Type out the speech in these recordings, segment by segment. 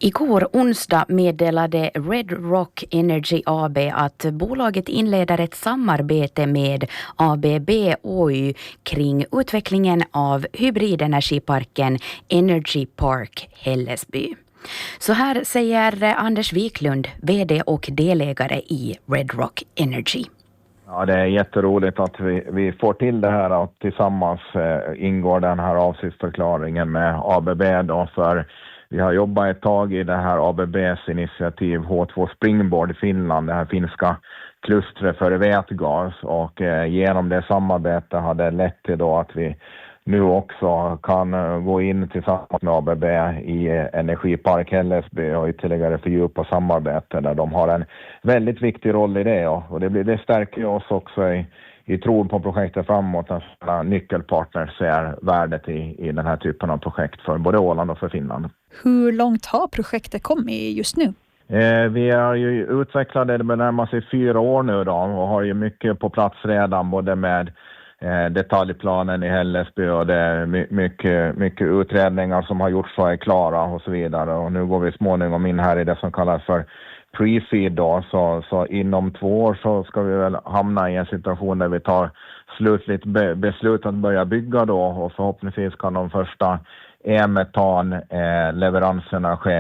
Igår onsdag meddelade Red Rock Energy AB att bolaget inleder ett samarbete med ABB Oy kring utvecklingen av hybridenergiparken Energy Park Hällesby. Så här säger Anders Wiklund, vd och delägare i Red Rock Energy. Ja, det är jätteroligt att vi får till det här och tillsammans ingår den här avsiktsförklaringen med ABB då, för vi har jobbat ett tag i det här ABBs initiativ H2 Springboard i Finland, det här finska klustret för vätgas, och genom det samarbetet har det lett till då att vi nu också kan gå in tillsammans med ABB i Energipark Hällesby och ytterligare fördjupa samarbete där de har en väldigt viktig roll i det, och det stärker oss också i tron på projektet framåt, att nyckelpartner ser värdet i den här typen av projekt för både Åland och för Finland. Hur långt har projektet kommit just nu? Vi är ju utvecklade det närmar sig 4 år nu då, och har ju mycket på plats redan, både med detaljplanen i Hällesby och det är mycket utredningar som har gjorts och är klara och så vidare, och nu går vi småningom in här i det som kallas för pre-feed då, så inom 2 år så ska vi väl hamna i en situation där vi tar slutligt beslut att börja bygga då, och förhoppningsvis kan de första e-metan leveranserna sker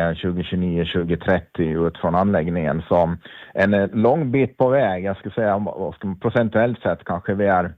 2029-2030 ut från anläggningen. Så en lång bit på väg, jag skulle säga procentuellt sett kanske vi är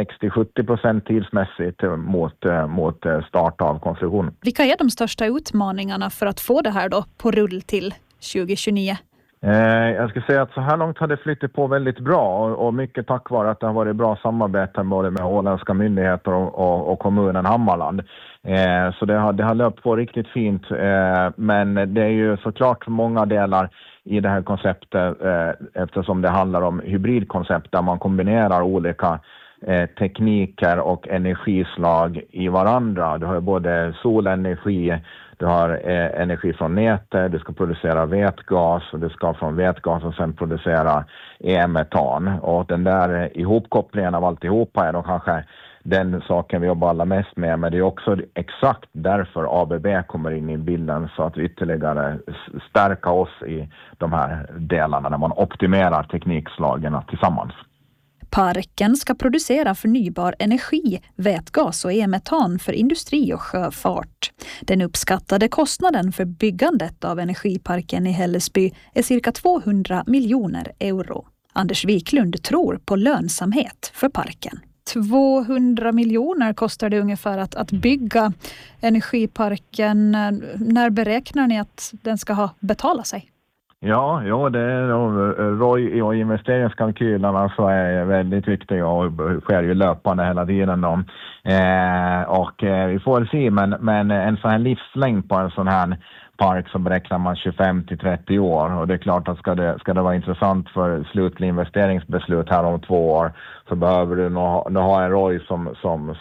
60-70% tidsmässigt mot start av konstruktion. Vilka är de största utmaningarna för att få det här då på rull till 2029? Jag ska säga att så här långt har det flyttat på väldigt bra, och mycket tack vare att det har varit bra samarbete både med åländska myndigheter och kommunen Hammarland. Så det har löpt på riktigt fint, men det är ju såklart många delar i det här konceptet, eftersom det handlar om hybridkoncept där man kombinerar olika tekniker och energislag i varandra. Du har både solenergi, du har energi från nätet, du ska producera vätgas, och du ska från vätgas och sen producera e-metan. Och den där ihopkopplingen av alltihopa är då kanske den saken vi jobbar allra mest med, men det är också exakt därför ABB kommer in i bilden, så att vi ytterligare stärka oss i de här delarna när man optimerar teknikslagen tillsammans. Parken ska producera förnybar energi, vätgas och e-metan för industri och sjöfart. Den uppskattade kostnaden för byggandet av energiparken i Hällesby är cirka 200 miljoner euro. Anders Wiklund tror på lönsamhet för parken. 200 miljoner kostar det ungefär att bygga energiparken. När beräknar ni att den ska ha betalat sig? Ja, det är ROI och investeringskalkylerna så är väldigt viktiga och sker ju löpande hela tiden då. Och vi får se, men en sån här livslängd på en sån här park så beräknar man 25-30 år, och det är klart att ska det vara intressant för slutlig investeringsbeslut här om 2 år, så behöver du nog ha en ROI som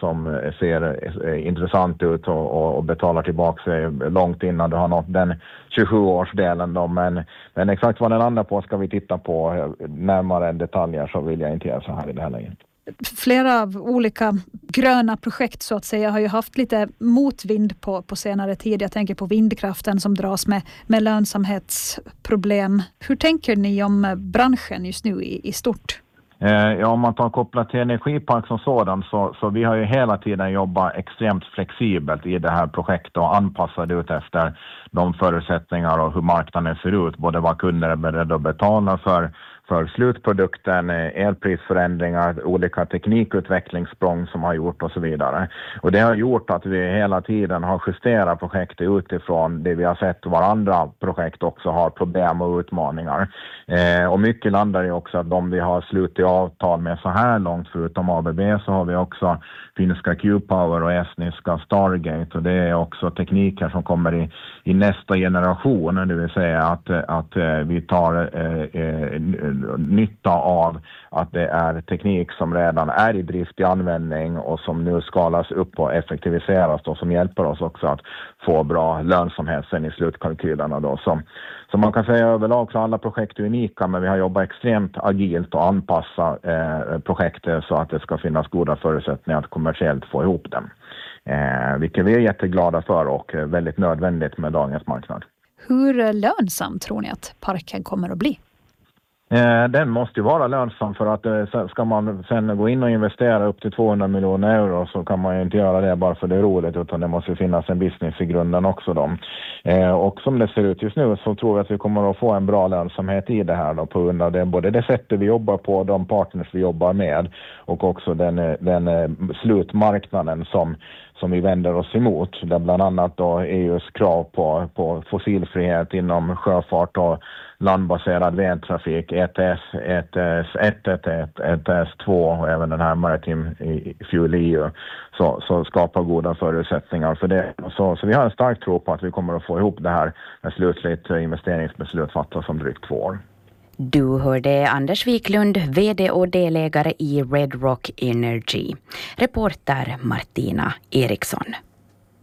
ser intressant ut och betalar tillbaka sig långt innan du har nått den 27-årsdelen då. Men exakt vad den andra på ska vi titta på närmare detaljer, så vill jag inte göra så här i det här läget. Flera av olika gröna projekt så att säga har ju haft lite motvind på senare tid. Jag tänker på vindkraften som dras med lönsamhetsproblem. Hur tänker ni om branschen just nu i stort? Ja, om man tar kopplat till energipark som sådan, så vi har ju hela tiden jobbat extremt flexibelt i det här projektet och anpassat ut efter de förutsättningar och hur marknaden ser ut. Både vad kunder är beredda att betala för slutprodukten, elprisförändringar, olika teknikutvecklingssprång som har gjort och så vidare. Och det har gjort att vi hela tiden har justerat projektet utifrån det vi har sett varandra projekt också har problem och utmaningar. Och mycket landar i också att de vi har slutit avtal med så här långt, förutom ABB, så har vi också finska Q-Power och estniska Stargate, och det är också tekniker som kommer i nästa generation, det vill säga att vi tar nytta av att det är teknik som redan är i drift i användning och som nu skalas upp och effektiviseras och som hjälper oss också att få bra lönsamhet sen i slutkalkylerna då. Så man kan säga överlag så alla projekt är unika, men vi har jobbat extremt agilt och anpassa projektet så att det ska finnas goda förutsättningar att kommersiellt få ihop dem. Vilket vi är jätteglada för och väldigt nödvändigt med dagens marknad. Hur lönsam tror ni att parken kommer att bli? Den måste ju vara lönsam, för att ska man sen gå in och investera upp till 200 miljoner euro så kan man ju inte göra det bara för det är roligt, utan det måste finnas en business i grunden också då. Och som det ser ut just nu så tror jag att vi kommer att få en bra lönsamhet i det här då, på grund av det, både det sättet vi jobbar på, de partners vi jobbar med och också den slutmarknaden som vi vänder oss emot, där bland annat då EUs krav på fossilfrihet inom sjöfart och landbaserad vägtrafik, ETS 1, ETS 2 och även den här Maritime Fuel EU så skapar goda förutsättningar för det. Så vi har en stark tro på att vi kommer att få ihop det här när slutligt investeringsbeslut fattas om drygt 2 år. Du hörde Anders Wiklund, vd och delägare i Red Rock Energy. Reporter Martina Eriksson.